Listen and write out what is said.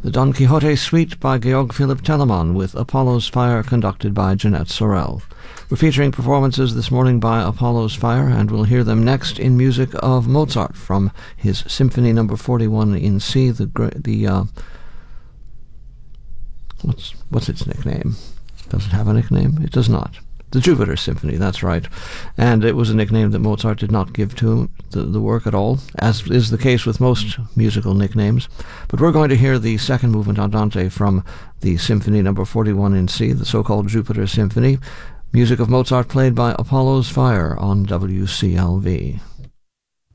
The Don Quixote Suite by Georg Philipp Telemann with Apollo's Fire conducted by Jeanette Sorel. We're featuring performances this morning by Apollo's Fire, and we'll hear them next in music of Mozart from his Symphony No. 41 in C, what's its nickname? Does it have a nickname? It does not. The Jupiter Symphony, that's right. And it was a nickname that Mozart did not give to the work at all, as is the case with most musical nicknames. But we're going to hear the second movement andante from the Symphony No. 41 in C, the so-called Jupiter Symphony. Music of Mozart played by Apollo's Fire on WCLV.